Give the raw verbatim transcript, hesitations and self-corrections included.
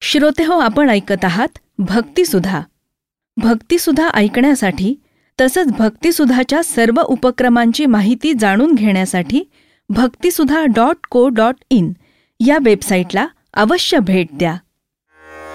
श्रोतेहो, आपण ऐकत आहात भक्तिसुधा. भक्तिसुधा ऐकण्यासाठी तसंच भक्तिसुधाच्या सर्व उपक्रमांची माहिती जाणून घेण्यासाठी भक्तिसुधा डॉट को डॉट इन या वेबसाईटला अवश्य भेट द्या.